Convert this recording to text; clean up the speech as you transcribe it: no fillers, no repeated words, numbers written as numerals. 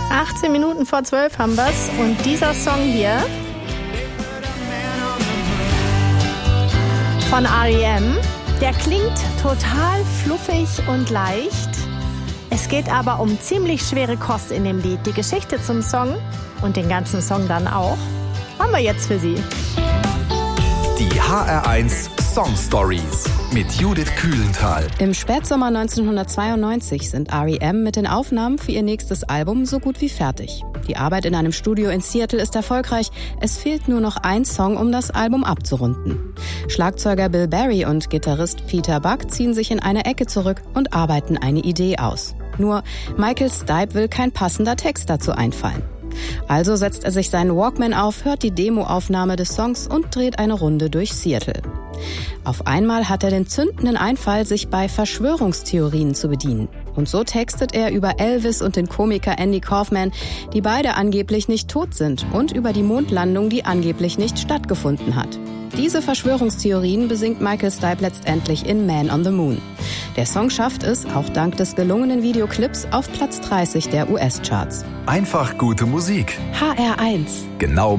18 Minuten vor 12 haben wir's. Und dieser Song hier von R.E.M., der klingt total fluffig und leicht. Es geht aber um ziemlich schwere Kost in dem Lied. Die Geschichte zum Song und den ganzen Song dann auch haben wir jetzt für Sie. Die HR1 Song Stories mit Judith Kühlenthal. Im Spätsommer 1992 sind R.E.M. mit den Aufnahmen für ihr nächstes Album so gut wie fertig. Die Arbeit in einem Studio in Seattle ist erfolgreich. Es fehlt nur noch ein Song, um das Album abzurunden. Schlagzeuger Bill Berry und Gitarrist Peter Buck ziehen sich in eine Ecke zurück und arbeiten eine Idee aus. Nur Michael Stipe will kein passender Text dazu einfallen. Also setzt er sich seinen Walkman auf, hört die Demoaufnahme des Songs und dreht eine Runde durch Seattle. Auf einmal hat er den zündenden Einfall, sich bei Verschwörungstheorien zu bedienen. Und so textet er über Elvis und den Komiker Andy Kaufman, die beide angeblich nicht tot sind, und über die Mondlandung, die angeblich nicht stattgefunden hat. Diese Verschwörungstheorien besingt Michael Stipe letztendlich in Man on the Moon. Der Song schafft es, auch dank des gelungenen Videoclips, auf Platz 30 der US-Charts. Einfach gute Musik. HR1. Genau